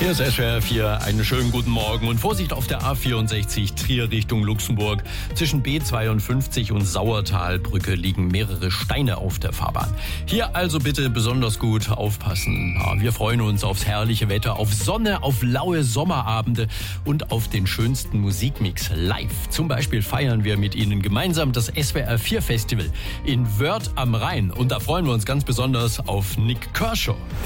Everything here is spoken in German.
Hier ist SWR 4, einen schönen guten Morgen und Vorsicht auf der A64 Trier Richtung Luxemburg. Zwischen B52 und Sauertalbrücke liegen mehrere Steine auf der Fahrbahn. Hier also bitte besonders gut aufpassen. Ja, wir freuen uns aufs herrliche Wetter, auf Sonne, auf laue Sommerabende und auf den schönsten Musikmix live. Zum Beispiel feiern wir mit Ihnen gemeinsam das SWR 4 Festival in Wörth am Rhein und da freuen wir uns ganz besonders auf Nik Kershaw.